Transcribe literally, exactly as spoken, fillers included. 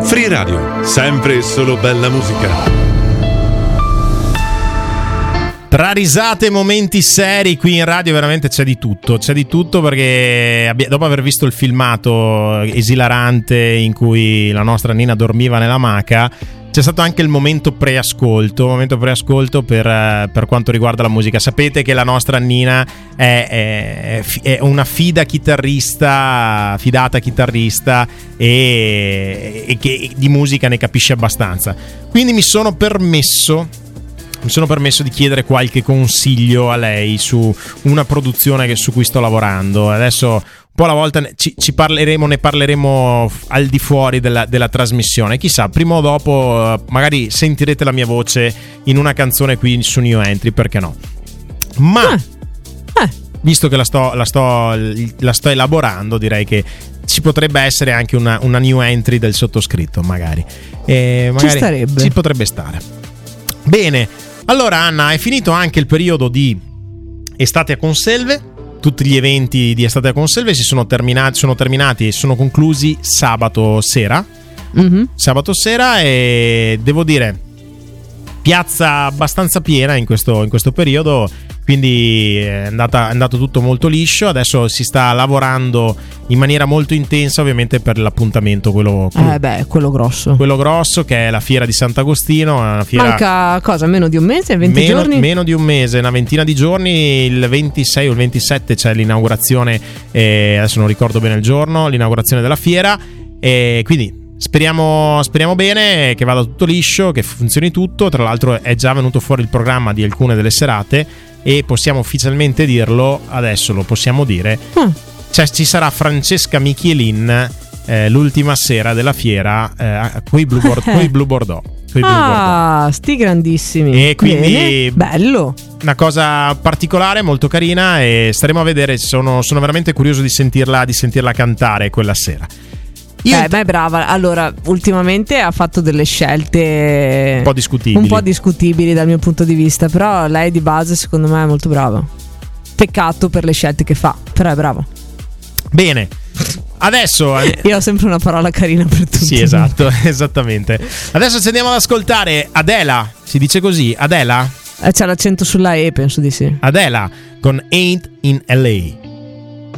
Free Radio, sempre e solo bella musica. Tra risate e momenti seri qui in radio veramente c'è di tutto, c'è di tutto perché abbi- dopo aver visto il filmato esilarante in cui la nostra Nina dormiva nell'amaca, c'è stato anche il momento preascolto, momento preascolto per, per quanto riguarda la musica. Sapete che la nostra Nina è, è, è una fida chitarrista, fidata chitarrista e, e che di musica ne capisce abbastanza. Quindi mi sono permesso Mi sono permesso di chiedere qualche consiglio a lei su una produzione che, su cui sto lavorando. Adesso un po' alla volta ci, ci parleremo, ne parleremo al di fuori della, della trasmissione. Chissà, prima o dopo magari sentirete la mia voce in una canzone qui su New Entry, perché no? Ma eh. Eh. visto che la sto, la, sto, la sto elaborando, direi che ci potrebbe essere anche una, una New Entry del sottoscritto, magari. E magari ci starebbe. Ci potrebbe stare. Bene. Allora Anna, è finito anche il periodo di Estate a Conselve. Tutti gli eventi di Estate a Conselve si sono terminati, sono terminati e sono conclusi sabato sera. Mm-hmm. Sabato sera, e devo dire piazza abbastanza piena in questo, in questo periodo, quindi è, andata, è andato tutto molto liscio. Adesso si sta lavorando in maniera molto intensa, ovviamente, per l'appuntamento, quello, quello, eh beh, quello grosso. quello grosso, che è la fiera di Sant'Agostino. Una fiera Manca cosa? Meno di un mese? venti meno, giorni? Meno di un mese, una ventina di giorni. Il ventisei o il ventisette c'è l'inaugurazione, eh, adesso non ricordo bene il giorno, l'inaugurazione della fiera, e quindi Speriamo, speriamo bene che vada tutto liscio, che funzioni tutto. Tra l'altro è già venuto fuori il programma di alcune delle serate e possiamo ufficialmente dirlo, adesso lo possiamo dire. Mm. Cioè, ci sarà Francesca Michelin eh, l'ultima sera della fiera eh, coi Blue, Bord- coi Blue Bordeaux. Coi Blue Ah, Bordeaux. sti grandissimi. E quindi bene, bello. Una cosa particolare, molto carina, e staremo a vedere. Sono, sono veramente curioso di sentirla, di sentirla cantare quella sera. Io Eh, beh, brava. Allora, ultimamente ha fatto delle scelte un po' discutibili. un po' discutibili dal mio punto di vista, però lei di base secondo me è molto brava. Peccato per le scelte che fa, però è brava. Bene. Adesso io ho sempre una parola carina per tutti. Sì, esatto, esattamente. Adesso ci andiamo ad ascoltare Adela. Si dice così, Adela? Eh, c'è l'accento sulla E, penso di sì. Adela con Ain't in L A.